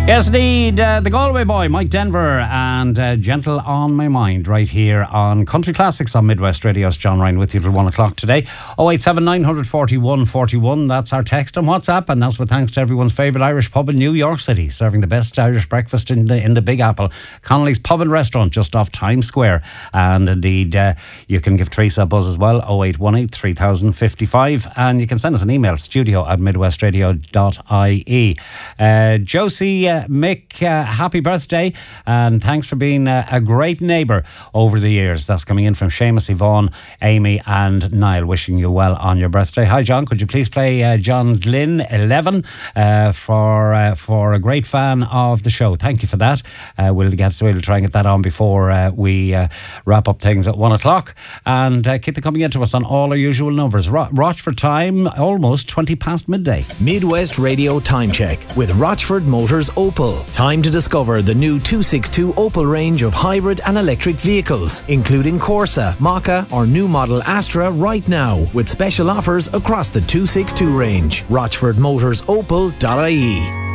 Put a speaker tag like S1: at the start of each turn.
S1: Yes, indeed. The Galway boy, Mike Denver, and Gentle on My Mind, right here on Country Classics on Midwest Radio's John Ryan with you till 1 o'clock today. 087 941 41. That's our text on WhatsApp, and that's with thanks to everyone's favourite Irish pub in New York City, serving the best Irish breakfast in the Big Apple. Connolly's Pub and Restaurant, just off Times Square. And indeed, you can give Teresa a buzz as well, 0818 3055, and you can send us an email, studio@midwestradio.ie. Josie, Mick, happy birthday, and thanks for being a great neighbour over the years. That's coming in from Seamus, Yvonne, Amy and Niall, wishing you well on your birthday. Hi John, could you please play John Glynn 11 for a great fan of the show? Thank you for that. We'll try and get that on before we wrap up things at 1 o'clock, and keep it coming into us on all our usual numbers. Rochford time, almost 20 past midday.
S2: Midwest Radio Time Check with Rochford Motors Opel. Time to discover the new 262 Opel range of hybrid and electric vehicles, including Corsa, Mokka or new model Astra right now, with special offers across the 262 range. RochfordMotorsOpel.ie.